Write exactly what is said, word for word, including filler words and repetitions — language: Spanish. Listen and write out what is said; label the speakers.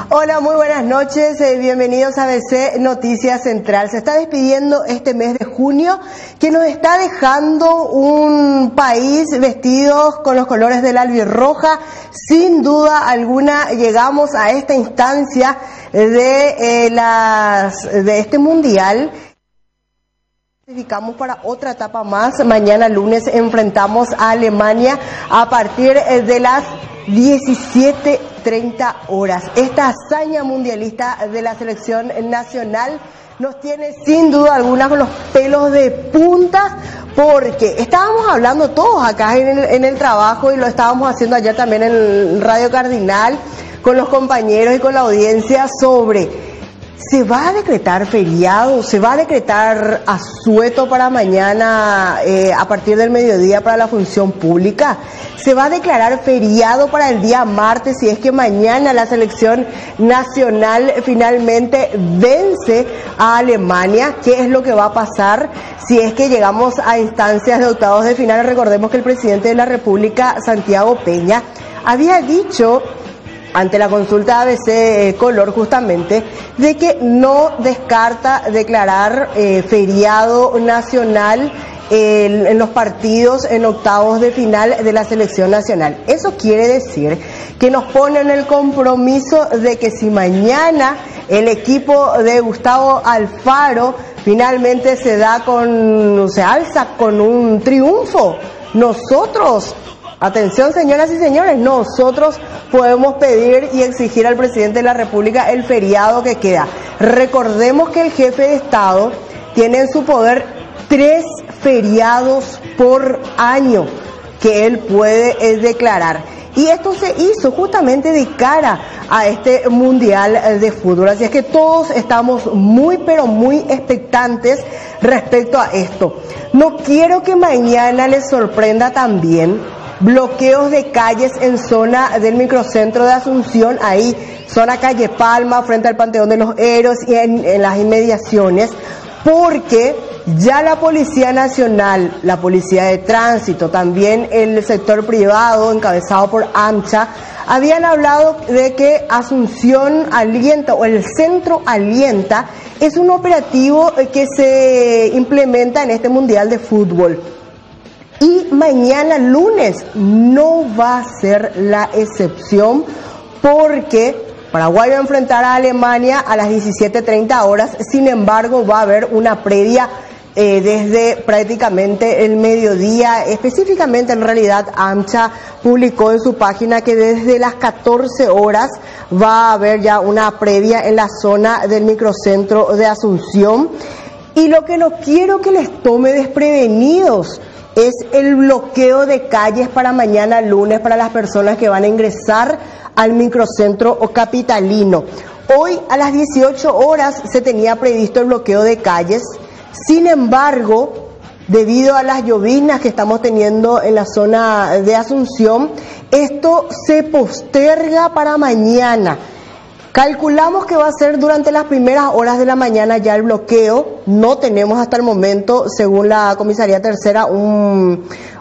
Speaker 1: Hola, muy buenas noches, eh, bienvenidos a B C Noticias Central. Se está despidiendo este mes de junio, que nos está dejando un país vestidos con los colores del albirroja. Sin duda alguna llegamos a esta instancia de, eh, las, de este mundial. Clasificamos para otra etapa más. Mañana lunes enfrentamos a Alemania a partir de las diecisiete treinta horas. Esta hazaña mundialista de la selección nacional nos tiene sin duda alguna con los pelos de punta, porque estábamos hablando todos acá en el, en el trabajo, y lo estábamos haciendo ayer también en Radio Cardinal con los compañeros y con la audiencia, sobre ¿se va a decretar feriado? ¿Se va a decretar asueto para mañana eh, a partir del mediodía para la función pública? ¿Se va a declarar feriado para el día martes si es que mañana la selección nacional finalmente vence a Alemania? ¿Qué es lo que va a pasar si es que llegamos a instancias de octavos de final? Recordemos que el presidente de la República, Santiago Peña, había dicho ante la consulta A B C Color justamente, de que no descarta declarar eh, feriado nacional eh, en los partidos en octavos de final de la selección nacional. Eso quiere decir que nos pone en el compromiso de que si mañana el equipo de Gustavo Alfaro finalmente se da con, se alza con un triunfo, nosotros, atención señoras y señores, nosotros podemos pedir y exigir al presidente de la República el feriado que queda. Recordemos que el jefe de Estado tiene en su poder tres feriados por año que él puede eh, declarar. Y esto se hizo justamente de cara a este Mundial de Fútbol. Así es que todos estamos muy, pero muy expectantes respecto a esto. No quiero que mañana les sorprenda también bloqueos de calles en zona del microcentro de Asunción, ahí zona calle Palma, frente al Panteón de los Héroes y en, en las inmediaciones, porque ya la Policía Nacional, la Policía de Tránsito, también el sector privado encabezado por AMCHA, habían hablado de que Asunción Alienta o el Centro Alienta es un operativo que se implementa en este Mundial de Fútbol. Y mañana lunes no va a ser la excepción, porque Paraguay va a enfrentar a Alemania a las diecisiete treinta horas. Sin embargo, va a haber una previa eh, desde prácticamente el mediodía. Específicamente, en realidad, AMCHA publicó en su página que desde las catorce horas va a haber ya una previa en la zona del microcentro de Asunción. Y lo que no quiero que les tome desprevenidos es el bloqueo de calles para mañana lunes para las personas que van a ingresar al microcentro o capitalino. Hoy a las dieciocho horas se tenía previsto el bloqueo de calles. Sin embargo, debido a las lloviznas que estamos teniendo en la zona de Asunción, esto se posterga para mañana. Calculamos que va a ser durante las primeras horas de la mañana ya el bloqueo. No tenemos hasta el momento, según la Comisaría Tercera, un,